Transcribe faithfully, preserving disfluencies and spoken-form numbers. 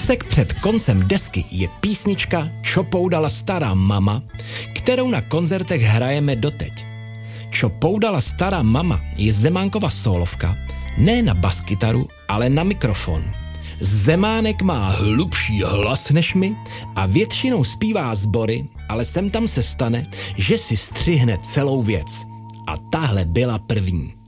Kousek před koncem desky je písnička Čo poudala stará mama, kterou na koncertech hrajeme doteď. Čo poudala stará mama je Zemánkova sólovka, ne na baskytaru, ale na mikrofon. Zemánek má hlubší hlas než my a většinou zpívá sbory, ale sem tam se stane, že si střihne celou věc. A tahle byla první.